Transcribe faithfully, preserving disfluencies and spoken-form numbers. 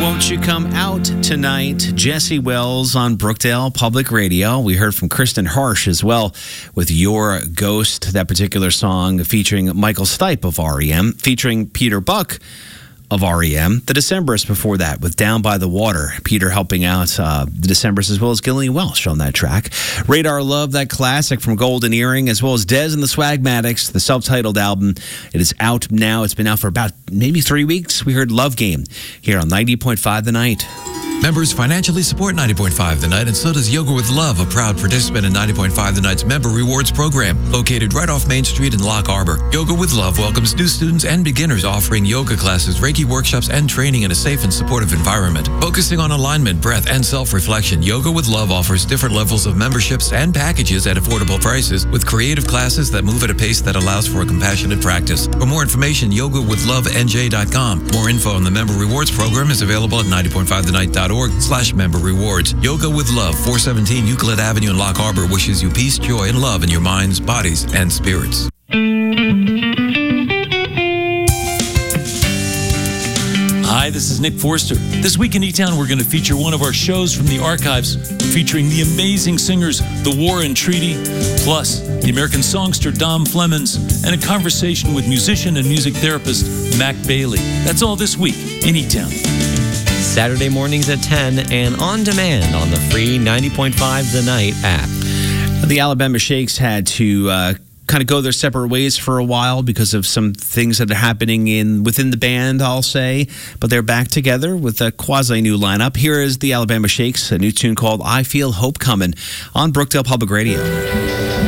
Won't You Come Out Tonight? Jesse Wells on Brookdale Public Radio. We heard from Kristen Harsh as well with Your Ghost, that particular song featuring Michael Stipe of R E M, featuring Peter Buck of R E M. The Decemberists before that with Down by the Water. Peter helping out uh, the Decemberists as well as Gillian Welsh on that track. Radar Love, that classic from Golden Earring, as well as Dez and the Swagmatics, the self-titled album. It is out now. It's been out for about maybe three weeks. We heard Love Game here on ninety point five The Night. Members financially support ninety point five The Night, and so does Yoga with Love, a proud participant in ninety point five The Night's Member Rewards program, located right off Main Street in Lock Harbor. Yoga with Love welcomes new students and beginners, offering yoga classes, Reiki workshops, and training in a safe and supportive environment. Focusing on alignment, breath, and self-reflection, Yoga with Love offers different levels of memberships and packages at affordable prices, with creative classes that move at a pace that allows for a compassionate practice. For more information, yoga with love n j dot com. More info on the Member Rewards program is available at ninety point five the night dot org slash member rewards. Yoga with Love, four seventeen Euclid Avenue in Lock Harbor wishes you peace, joy, and love in your minds, bodies, and spirits. Hi, this is Nick Forster. This week in E-Town, we're going to feature one of our shows from the archives featuring the amazing singers The War and Treaty, plus the American songster Dom Flemons, and a conversation with musician and music therapist Mac Bailey. That's all this week in E-Town. Saturday mornings at ten and on demand on the free ninety point five The Night app. The Alabama Shakes had to uh, kind of go their separate ways for a while because of some things that are happening in within the band, I'll say. But they're back together with a quasi-new lineup. Here is the Alabama Shakes, a new tune called I Feel Hope Coming on Brookdale Public Radio.